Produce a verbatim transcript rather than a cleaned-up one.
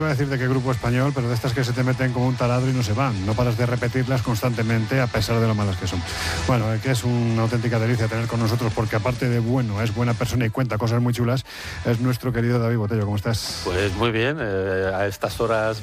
Voy a decir de qué grupo español, pero de estas que se te meten como un taladro y no se van. No paras de repetirlas constantemente a pesar de lo malas que son. Bueno, que es una auténtica delicia tener con nosotros, porque aparte de bueno, es buena persona y cuenta cosas muy chulas, es nuestro querido David Botello. ¿Cómo estás? Pues muy bien, eh, a estas horas